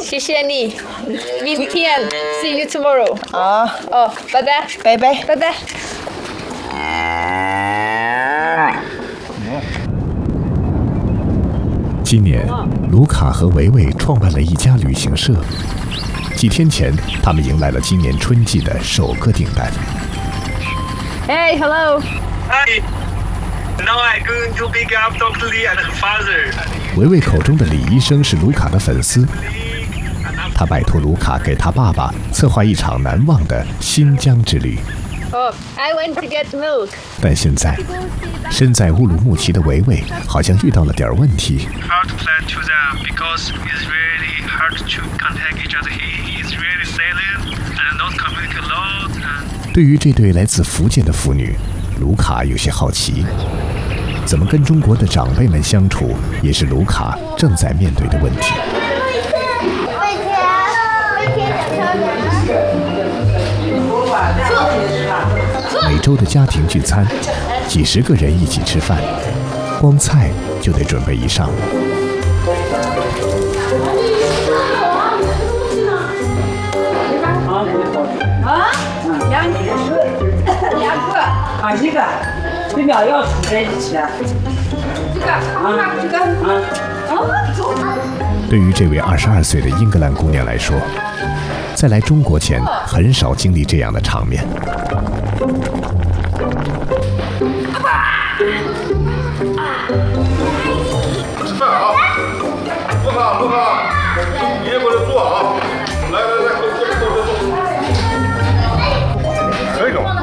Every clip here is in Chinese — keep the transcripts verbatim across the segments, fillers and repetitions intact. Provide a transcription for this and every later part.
谢谢你，明天 see you tomorrow。 啊， 哦，拜拜， 拜拜， 拜拜。 今年，卢卡和维维创办了一家旅行社。几天前，他们迎来了今年春季的首个订单。 Hey, hello. Hi. Now I'm going to pick up Doctor Lee and her father. 维维口中的李医生是卢卡的粉丝，他拜托卢卡给他爸爸策划一场难忘的新疆之旅。 Oh, I went to get milk. 但现在，身在乌鲁木齐的维维好像遇到了点问题。 Hard to plan to them because it's really hard to contact each other. He is really silent and not communicate a lot. And... 对于这对来自福建的父女，卢卡有些好奇，怎么跟中国的长辈们相处，也是卢卡正在面对的问题。每周的家庭聚餐，几十个人一起吃饭，光菜就得准备一上午。 啊，两个，两个啊，一个，这俩要处在一起。这个啊，这个啊，哦。 对于这位二十二岁的英格兰姑娘来说，在来中国前很少经历这样的场面。 吃饭啊！卢卡，卢卡，爷爷过来坐啊！来来来，过过过过坐。可以了。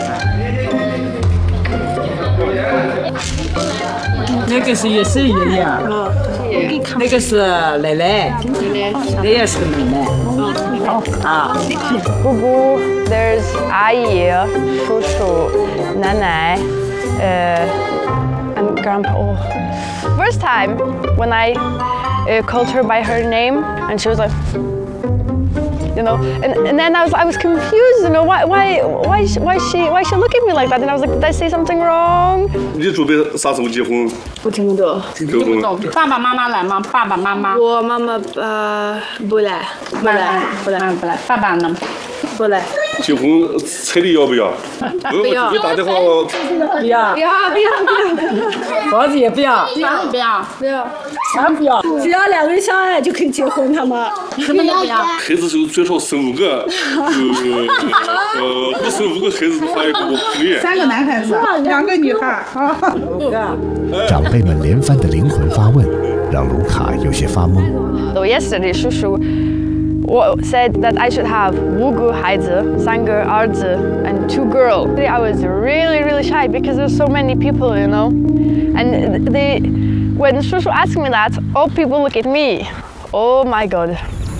那个是也是爷爷，那个是奶奶，那也是奶奶。啊， 姑姑 ，there's 阿姨、叔叔、奶奶，呃 ，and grandpa. Oh. First time when I uh, called her by her name, and she was like, you know, and, and then I was I was confused, you know, why why why why she why she look at me like that? And I was like, did I say something wrong? 你准备啥时候结婚？ 不听得。 听不懂。 爸爸妈妈来吗？爸爸妈妈。 我妈妈呃不来，不来， 不来，不来。爸爸呢？ 不来。 结婚彩礼要不要？不要。给打电话。 不要。 不要不要不要。 房子也不要。 不要不要不要。 啥不要？ 只要两个人相爱就可以结婚，他们什么都不要。 孩子就最少生五个，呃呃，不生五个孩子的话也不可以。 三个男孩子，两个女孩。 长辈们连番的灵魂发问，让卢卡有些发懵。 So yesterday, 叔叔 said that I should have 五个孩子，三个儿子 and two girls. I was really, really shy because there's so many people, you know. And they, when 叔叔 asked me that, all people look at me. Oh my God.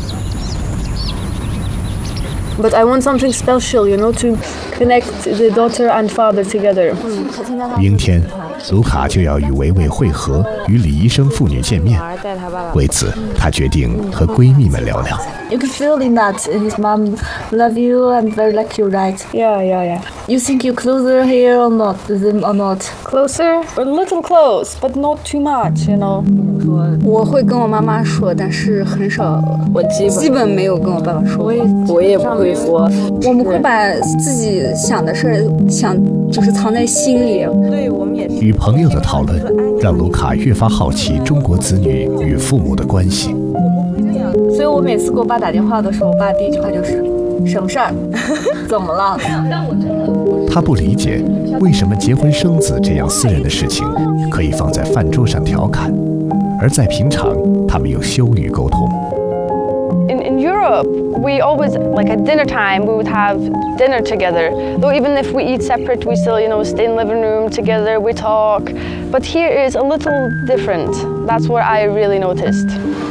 But I want something special, you know, to connect the daughter and father together. 明天，卢卡就要与维维会合，与李医生父女见面。为此，她决定和闺蜜们聊聊。 You can feel in that his mom love you and very like you, right? Yeah, yeah, yeah. You think you closer here or not, with him or not? Closer? A little close, but not too much, you know. 我会跟我妈妈说，但是很少，我基本基本没有跟我爸爸说。我也我也不会说。我们会把自己想的事儿想就是藏在心里。 对，我们也是。 与朋友的讨论让卢卡越发好奇中国子女与父母的关系。 所以我每次给我爸打电话的时候，我爸第一句话就是什么事儿？怎么了？ 他不理解为什么结婚生子这样私人的事情可以放在饭桌上调侃，而在平常他们用修语沟通。 In, in Europe, we always, like at dinner time, we would have dinner together. Though even if we eat separate, we still, you know, stay in the living room together, we talk. But here is a little different. That's what I really noticed.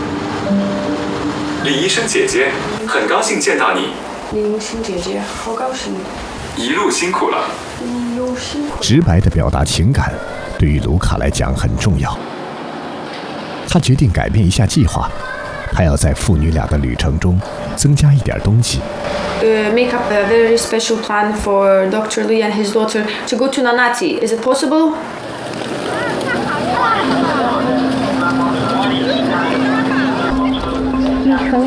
李医生姐姐，很高兴见到你。 李医生姐姐，好高兴。 一路辛苦了。 一路辛苦。 直白地表达情感，对于卢卡来讲很重要。他决定改变一下计划。还要在父女俩的旅程中增加一点东西。 Uh, make up a very special plan for Doctor Lee and his daughter to go to Nanati. Is it possible?